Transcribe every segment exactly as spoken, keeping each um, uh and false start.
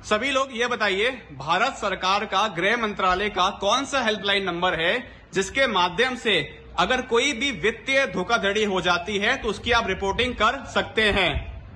सभी लोग ये बताइए, भारत सरकार का गृह मंत्रालय का कौन सा हेल्पलाइन नंबर है जिसके माध्यम से अगर कोई भी वित्तीय धोखाधड़ी हो जाती है तो उसकी आप रिपोर्टिंग कर सकते हैं?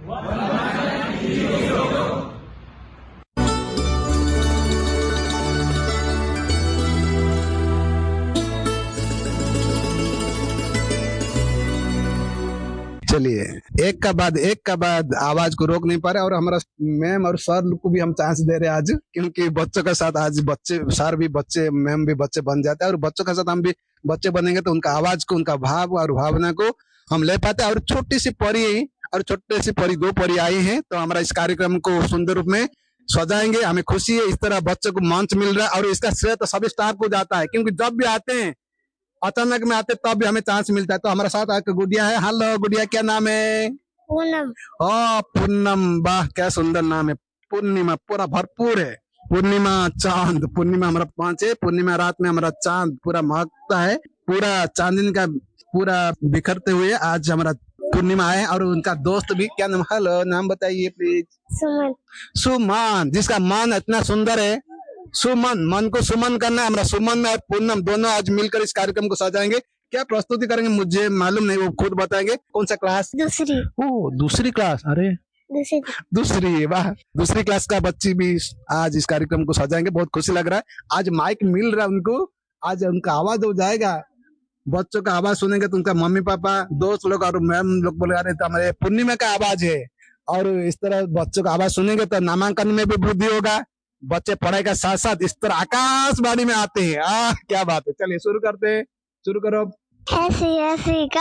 चलिए, एक का बाद एक का बाद आवाज को रोक नहीं पा रहे और हमारा मैम और सर को भी हम चांस दे रहे हैं आज, क्योंकि बच्चों के साथ आज बच्चे सर भी बच्चे मैम भी बच्चे बन जाते हैं और बच्चों के साथ हम भी बच्चे बनेंगे तो उनका आवाज को उनका भाव और भावना को हम ले पाते हैं। और छोटी सी परी और छोटे सी परी दो परी आई हैं तो हमारा इस कार्यक्रम को सुंदर रूप में सजाएंगे। हमें खुशी है इस तरह बच्चों को मंच मिल रहा है और इसका श्रेय तो सभी स्टाफ को जाता है, क्योंकि जब भी आते हैं अचानक में आते तब भी हमें चांस मिलता है। तो हमारे साथ एक गुड़िया है। हेलो गुड़िया, क्या नाम है? पूनम। ओ पूनम, वाह क्या सुंदर नाम है। पूर्णिमा पूरा भरपूर है। पूर्णिमा चांद, पूर्णिमा हमारा पांच है। पूर्णिमा रात में हमारा चांद पूरा महकता है, पूरा चांदनी का पूरा बिखरते हुए आज हमारा पूर्णिमा है। और उनका दोस्त भी, क्या नाम? हेलो, नाम बताइए प्लीज। सुमन। सुमन, जिसका मन इतना सुंदर है। सुमन, मन को सुमन करना है। हमारा सुमन और पूनम दोनों आज मिलकर इस कार्यक्रम को सजाएंगे। क्या प्रस्तुति करेंगे मुझे मालूम नहीं, वो खुद बताएंगे। कौन सा क्लास? दूसरी। ओ दूसरी क्लास, अरे दूसरी दूसरी, वाह। दूसरी क्लास का बच्ची भी आज इस कार्यक्रम को सजाएंगे। बहुत खुशी लग रहा है। आज माइक मिल रहा है उनको, आज उनका आवाज हो जाएगा। बच्चों का आवाज सुनेंगे तो उनका मम्मी पापा दोस्त लोग और मैम लोग बोले अरे तो हमारे पूर्णिमा का आवाज है। और इस तरह बच्चों का आवाज सुनेंगे तो नामांकन में भी वृद्धि होगा। बच्चे पढ़ाई का साथ साथ इस तरह आकाशवाणी में आते हैं। आ क्या बात है। चलिए शुरू करते हैं, शुरू करो। ऐसी ऐसी